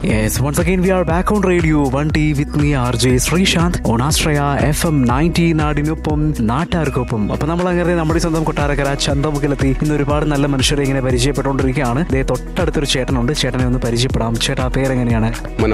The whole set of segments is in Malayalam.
Yes, once again we are back on radio 1T with me RJ Sreesanth on Astraya FM 90 നാടിനൊപ്പം നാട്ടാർക്കൊപ്പം. അപ്പൊ നമ്മൾ അങ്ങനെ നമ്മുടെ സ്വന്തം കൊട്ടാരക്കര ചന്തമുക്കിലെത്തി ഇന്ന് ഒരുപാട് നല്ല മനുഷ്യരെ ഇങ്ങനെ പരിചയപ്പെട്ടുകൊണ്ടിരിക്കുകയാണ്. ഇതേ തൊട്ടടുത്തൊരു ചേട്ടനുണ്ട്, ചേട്ടനെ ഒന്ന് പരിചയപ്പെടാം. ചേട്ടാ പേരെങ്ങനെയാണ്?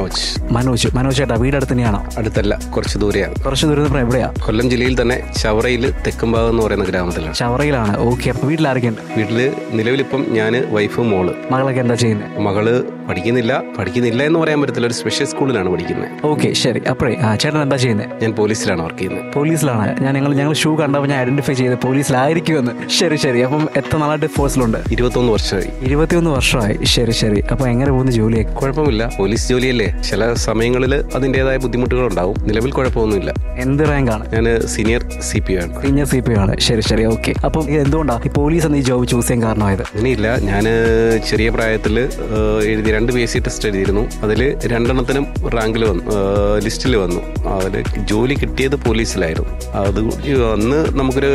മനോജ് ചേട്ടാ വീടടുത്ത് തന്നെയാണോ? അടുത്തല്ല, കുറച്ച് ദൂരെയാണ്. കുറച്ച് ദൂരം എവിടെയാ? കൊല്ലം ജില്ലയിൽ തന്നെ ചവറയിൽ തെക്കുംഭാഗം എന്ന് പറയുന്ന ഗ്രാമത്തിലാണ്. ചവറയിലാണ്. ഓക്കെ. അപ്പൊ വീട്ടിലാരൊക്കെയുണ്ട്? വീട്ടില് നിലവിലിപ്പം ഞാന്, വൈഫ്, മോള്. മകളൊക്കെ എന്താ ചെയ്യുന്നത്? മകള് പഠിക്കുന്നില്ല എന്ന് പറയാൻ പറ്റത്തില്ല, ഒരു സ്പെഷ്യൽ സ്കൂളിലാണ് പഠിക്കുന്നത്. ഓക്കെ, ശരി. അപ്പോഴേ ചേട്ടൻ എന്താ ചെയ്യുന്നത്? ഞാൻ പോലീസിലാണ് വർക്ക് ചെയ്യുന്നത്. പോലീസിലാണ്. ഞങ്ങൾ ഷൂ കണ്ടപ്പോൾ ഞാൻ ഐഡന്റിഫൈ ചെയ്ത് പോലീസിലായിരിക്കുമെന്ന്. ശരി. അപ്പം എത്ര നാളായിട്ട് ഫോഴ്സിലുണ്ട്? 21 വർഷമായി. 21 വർഷമായി. ശരി. അപ്പൊ എങ്ങനെ പോകുന്ന ജോലി? കുഴപ്പമില്ല, പോലീസ് ജോലിയല്ലേ, ചില സമയങ്ങളിൽ അതിൻ്റെതായ ബുദ്ധിമുട്ടുകൾ ഉണ്ടാവും. നിലവിൽ കുഴപ്പമൊന്നുമില്ല. എന്ത് റാങ്കാണ്? ഞാൻ സീനിയർ CPO ആണ്. ശരി. ഓക്കെ. അപ്പം എന്തുകൊണ്ടാണ് ഈ പോലീസ് എന്ന ഈ ജോബ് ചൂസ് ചെയ്യാൻ കാരണമായത്? അങ്ങനെയില്ല, ഞാൻ ചെറിയ പ്രായത്തിൽ എഴുതി 2 PSC ടെസ്റ്റ് എഴുതിയിരുന്നു. അതിൽ 2 റാങ്കിൽ വന്നു, ലിസ്റ്റിൽ വന്നു. അതിൽ ജോലി കിട്ടിയത് പോലീസിലായിരുന്നു. അത് അന്ന് നമുക്കൊരു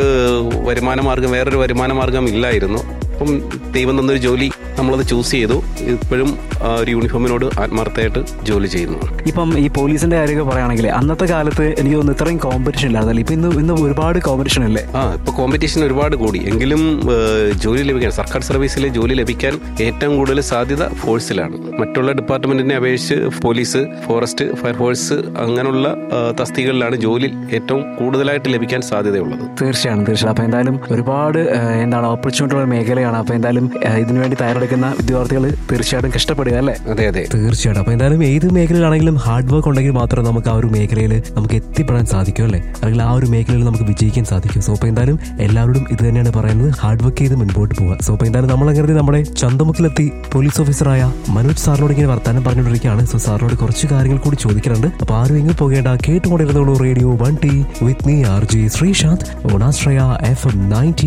വേറൊരു വരുമാന മാർഗം ഇല്ലായിരുന്നു. അപ്പം ദൈവം തന്നൊരു ജോലി നമ്മളത് ചൂസ് ചെയ്തു. ഇപ്പോഴും ഒരു യൂണിഫോമിനോട് ആത്മാർത്ഥമായിട്ട് ജോലി ചെയ്യുന്നു. ഇപ്പം ഈ പോലീസിന്റെ കാര്യമൊക്കെ പറയുകയാണെങ്കിൽ അന്നത്തെ കാലത്ത് എനിക്ക് തോന്നുന്നു ഇത്രയും കോമ്പറ്റീഷൻ ഇല്ലായിരുന്നല്ലോ. ഇപ്പൊ ഇന്ന് ഒരുപാട് കോമ്പറ്റീഷൻ അല്ലേ? ഇപ്പൊ കോമ്പറ്റീഷൻ ഒരുപാട് കൂടി. എങ്കിലും ജോലി ലഭിക്കാൻ, സർക്കാർ സർവീസിലെ ജോലി ലഭിക്കാൻ ഏറ്റവും കൂടുതൽ സാധ്യത ഫോഴ്സിലാണ്. മറ്റുള്ള ഡിപ്പാർട്ട്മെന്റിനെ അപേക്ഷിച്ച് പോലീസ്, ഫോറസ്റ്റ്, ഫയർഫോഴ്സ് അങ്ങനെയുള്ള തസ്തികകളിലാണ് ജോലി ഏറ്റവും കൂടുതലായിട്ട് ലഭിക്കാൻ സാധ്യതയുള്ളത്. തീർച്ചയായും. അപ്പൊ എന്തായാലും ഒരുപാട് ഓപ്പർച്യൂണിറ്റി ഉള്ള മേഖലയാണ്. അപ്പൊ എന്തായാലും ഇതിനുവേണ്ടി തയ്യാറെടുക്കുന്ന വിദ്യാർത്ഥികൾ തീർച്ചയായിട്ടും കഷ്ടപ്പെടുക അല്ലേ? അതെ. തീർച്ചയായിട്ടും. അപ്പൊ എന്തായാലും ഏത് മേഖലയിലാണെങ്കിലും ഹാർഡ് വർക്ക് ഉണ്ടെങ്കിൽ മാത്രമേ നമുക്ക് ആ ഒരു മേഖലയിൽ നമുക്ക് എത്തിപ്പെടാൻ സാധിക്കും അല്ലേ? അല്ലെങ്കിൽ ആ ഒരു മേഖലയിൽ നമുക്ക് വിജയിക്കാൻ സാധിക്കും. സോ അപ്പൊ എന്തായാലും എല്ലാവരോടും ഇത് തന്നെയാണ് പറയുന്നത്, ഹാർഡ് വർക്ക് ചെയ്ത് മുൻപോട്ട് പോവുക. സോ അപ്പൊ എന്തായാലും നമ്മളങ്ങനെ നമ്മുടെ ചന്തമുക്കിലെത്തി പോലീസ് ഓഫീസറായ മനോജ് സാറിനോട് ഇങ്ങനെ വർത്താനം പറഞ്ഞുകൊണ്ടിരിക്കുകയാണ്. സോ സാറിനോട് കുറച്ച് കാര്യങ്ങൾ കൂടി ചോദിക്കാറുണ്ട്. അപ്പൊ ആരും എങ്ങും പോകേണ്ട, കേട്ടുകൊണ്ടിരുന്നോളൂ radio 1T with me RJ Sreesanth on Astraya FM 90.